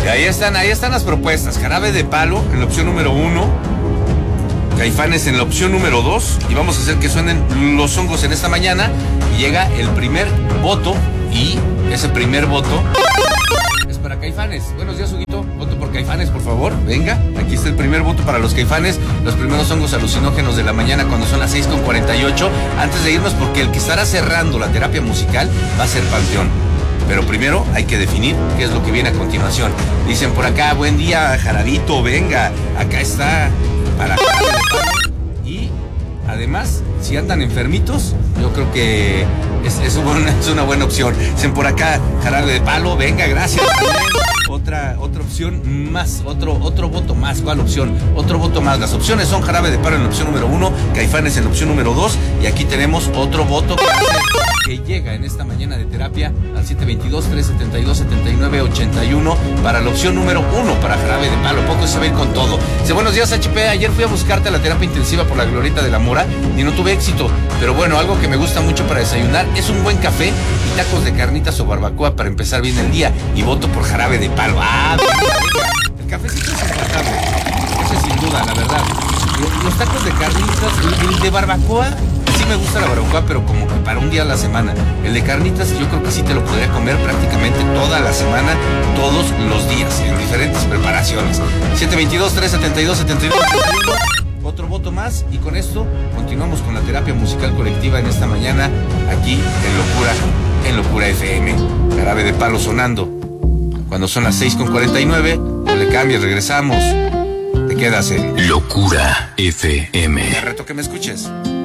Ahí están las propuestas. Jarabe de Palo en la opción número 1. Caifanes en la opción número 2. Y vamos a hacer que suenen Los Hongos en esta mañana. Y llega el primer voto. Y ese primer voto es para Caifanes. Buenos días, Huguito. Voto por Caifanes, por favor. Venga, aquí está el primer voto para los Caifanes. Los primeros hongos alucinógenos de la mañana cuando son las 6:48. Antes de irnos, porque el que estará cerrando la terapia musical va a ser Panteón. Pero primero hay que definir qué es lo que viene a continuación. Dicen por acá, buen día, Jarabito, venga, acá está para Jarabe de Palo. Y además, si andan enfermitos, yo creo que es una buena opción. Dicen por acá, Jarabe de Palo, venga, gracias. Otra opción más, otro voto más. ¿Cuál opción? Otro voto más. Las opciones son Jarabe de Palo en la opción número 1, Caifanes en la opción número 2, y aquí tenemos otro voto que llega en esta mañana de terapia al 722-372-7981 para la opción número 1 para Jarabe de Palo. Poco se va a ir con todo. Dice, buenos días, HP. Ayer fui a buscarte a la terapia intensiva por la Glorieta de la Mora y no tuve éxito. Pero bueno, algo que me gusta mucho para desayunar es un buen café y tacos de carnitas o barbacoa para empezar bien el día. Y voto por Jarabe de Palo. El cafecito es infaltable. Eso sin duda, la verdad. Los tacos de carnitas, el de barbacoa, sí me gusta la barbacoa, pero como que para un día a la semana. El de carnitas yo creo que sí te lo podría comer prácticamente toda la semana, todos los días, en diferentes preparaciones. 722-372-7981. Otro voto más y con esto continuamos con la terapia musical colectiva en esta mañana aquí en Locura FM. Jarabe de Palo sonando. Cuando son las 6:49, no le cambies, regresamos. Te quedas en Locura FM. Te reto que me escuches.